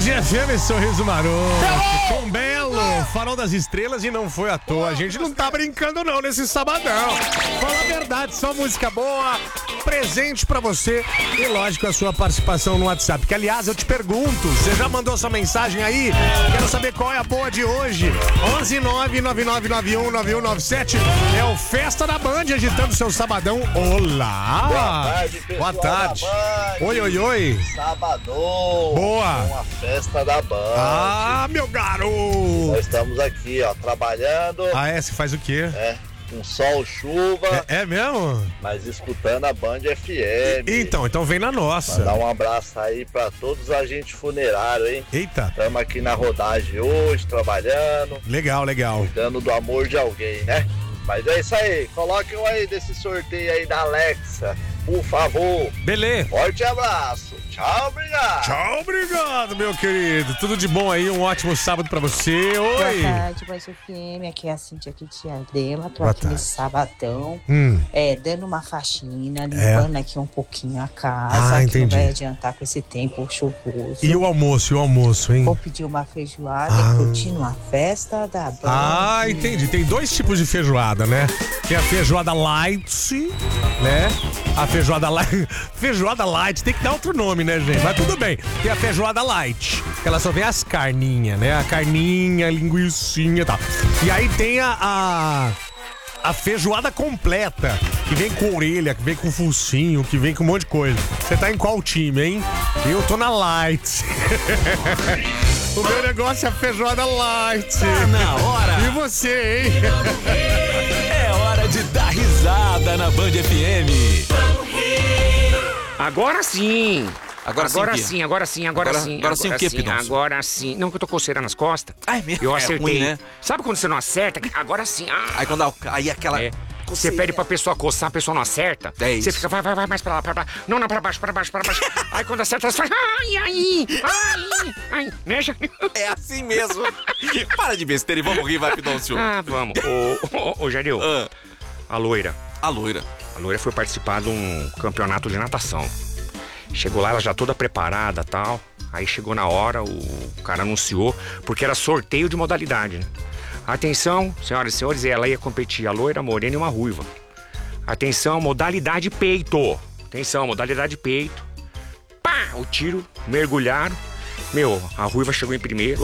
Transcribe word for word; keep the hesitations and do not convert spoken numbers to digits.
Band F M, sorriso maroto. Com Belo, Farol das Estrelas, e não foi à toa. A gente não tá brincando não nesse sabadão. Fala a verdade, só música boa, presente pra você e, lógico, a sua participação no WhatsApp. Que, aliás, eu te pergunto, você já mandou sua mensagem aí? Quero saber qual é a boa de hoje. onze nove nove nove nove um nove um nove sete. É o Festa da Band, agitando seu sabadão. Olá! Boa tarde, pessoal. Boa tarde. Band. Oi, oi, oi. Sabadão. Boa. Com a Festa da Band. Ah, meu garoto! Nós estamos aqui, ó, trabalhando. Ah, é? Você faz o quê? É, com sol, chuva. É, é mesmo? Mas escutando a Band F M. Então, então vem na nossa. Mandar um abraço aí pra todos os agentes funerários, hein? Eita. Estamos aqui na rodagem hoje, trabalhando. Legal, legal. Cuidando do amor de alguém, né? Mas é isso aí. Coloquem um aí desse sorteio aí da Alexa, por favor. Beleza. Forte abraço. Tchau, obrigado. Tchau, obrigado, meu querido. Tudo de bom aí, um ótimo sábado pra você. Boa Oi. tarde, Band F M. Aqui é a Cintia aqui de Ardela. Tô Boa aqui tarde. nesse sabadão, Hum. é, dando uma faxina, limpando aqui um pouquinho a casa. Ah, que entendi. não vai adiantar com esse tempo chuvoso. E o almoço, e o almoço, hein? Vou pedir uma feijoada Ah. e curtindo a festa da Band. Ah, entendi. Tem dois tipos de feijoada, né? Tem a feijoada light, né? A feijoada light. Feijoada light tem que dar outro nome, né, gente? Mas tudo bem. Tem a feijoada light, que ela só vem as carninhas, né? A carninha, a linguicinha e tal. E aí tem a, a. A feijoada completa, que vem com orelha, que vem com focinho, que vem com um monte de coisa. Você tá em qual time, hein? Eu tô na light. O meu negócio é a feijoada light. Tá na hora. E você, hein? É hora de dar risada na Band F M. Agora sim! Agora sim o agora quê? sim, agora sim, agora, Agora- sim. agora sim o quê, Pidoncio? Agora sim. Não, que eu tô coceira nas costas. Ah, é mesmo? Eu É acertei. ruim, né? Sabe quando você não acerta? Agora sim. Ah, Aí quando dá- aí aquela é. Você pede pra pessoa coçar, a pessoa não acerta. É isso. Você fica, vai, vai, vai, mais pra lá, pra lá. Não, não, pra baixo, pra baixo, pra baixo. Aí quando acerta, você faz, ai, ai, ai, ai, né, já? É assim mesmo. Para de besteira e vamos rir, vai, Pidoncio. Ah, vamos. Ô, ô, ô, Jadeu, Ah, a loira. a loira. A loira foi participar de um campeonato de natação. Chegou lá, ela já toda preparada e tal. Aí chegou na hora, o cara anunciou, porque era sorteio de modalidade, né? Atenção, senhoras e senhores, ela ia competir a loira, a morena e uma ruiva. Atenção, modalidade peito. Atenção, modalidade peito. Pá, o tiro, mergulharam. Meu, a ruiva chegou em primeiro.